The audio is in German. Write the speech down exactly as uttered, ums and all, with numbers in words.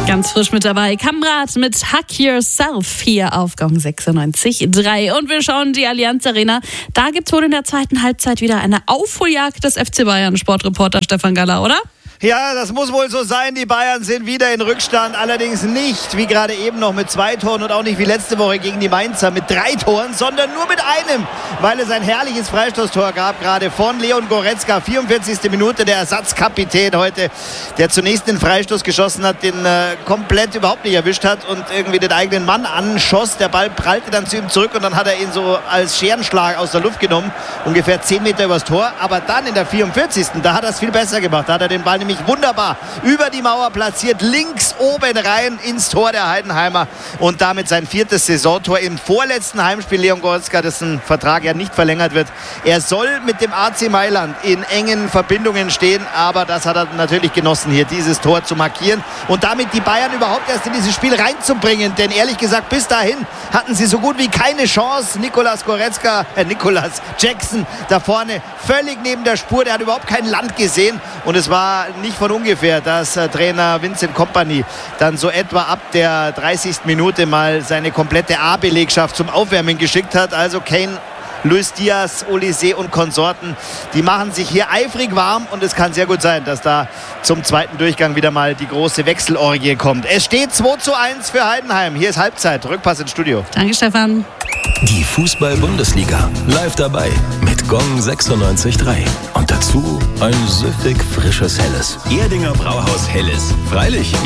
Ganz frisch mit dabei, Kamrat mit Hack Yourself hier auf Gong sechsundneunzig Komma drei. Und wir schauen die Allianz Arena. Da gibt es wohl in der zweiten Halbzeit wieder eine Aufholjagd des F C Bayern. Sportreporter Stefan Galler, oder? Ja, das muss wohl so sein. Die Bayern sind wieder in Rückstand. Allerdings nicht wie gerade eben noch mit zwei Toren und auch nicht wie letzte Woche gegen die Mainzer mit drei Toren, sondern nur mit einem, weil es ein herrliches Freistoßtor gab, gerade von Leon Goretzka. vierundvierzigste Minute, der Ersatzkapitän heute, der zunächst den Freistoß geschossen hat, den äh, komplett überhaupt nicht erwischt hat und irgendwie den eigenen Mann anschoss. Der Ball prallte dann zu ihm zurück und dann hat er ihn so als Scherenschlag aus der Luft genommen, ungefähr zehn Meter übers Tor. Aber dann in der vierundvierzigsten Da hat er es viel besser gemacht. Da hat er den Ball nämlich wunderbar über die Mauer platziert, links oben rein ins Tor der Heidenheimer und damit sein viertes Saisontor im vorletzten Heimspiel. Leon Goretzka, dessen Vertrag ja nicht verlängert wird. Er soll mit dem A C Mailand in engen Verbindungen stehen, aber das hat er natürlich genossen, hier dieses Tor zu markieren und damit die Bayern überhaupt erst in dieses Spiel reinzubringen, denn ehrlich gesagt, bis dahin hatten sie so gut wie keine Chance. Nicolas Goretzka, äh, Nicolas Jackson da vorne völlig neben der Spur, der hat überhaupt kein Land gesehen und es war nicht von ungefähr, dass äh, Trainer Vincent Kompany dann so etwa ab der dreißigsten Minute mal seine komplette A-Belegschaft zum Aufwärmen geschickt hat. Also Kane, Luis Diaz, Olise und Konsorten, die machen sich hier eifrig warm und es kann sehr gut sein, dass da zum zweiten Durchgang wieder mal die große Wechselorgie kommt. Es steht zwei zu eins für Heidenheim. Hier ist Halbzeit. Rückpass ins Studio. Danke, Stefan. Die Fußball-Bundesliga live dabei mit Gong sechsundneunzig Komma drei. Und dazu ein süffig frisches Helles. Erdinger Brauhaus Helles. Freilich,